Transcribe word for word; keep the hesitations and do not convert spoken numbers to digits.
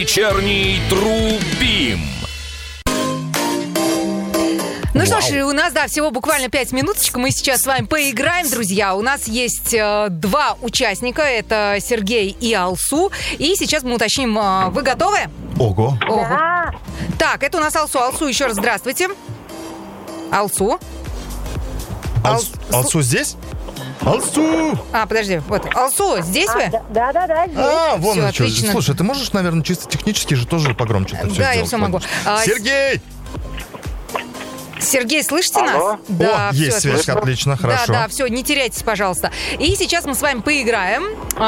Вечерний Трубим. Ну что ж, у нас, да, всего буквально пять минуточек. Мы сейчас с вами поиграем, друзья. У нас есть э, два участника. Это Сергей и Алсу. И сейчас мы уточним, э, вы готовы? Ого. Ого. Да. Так, это у нас Алсу. Алсу, еще раз здравствуйте. Алсу. Алс- Алсу здесь? Алсу! А, подожди, вот. Алсу, здесь А, вы? да, да, да, да, здесь. А, вон Всё, он что. отлично. Слушай, ты можешь, наверное, чисто технически же тоже погромче это все Да, я сделать? все могу. А, Сергей! Сергей, слышите Алло? нас? Да, О, всё, есть связь, отлично. отлично, хорошо. Да, да, все, не теряйтесь, пожалуйста. И сейчас мы с вами поиграем.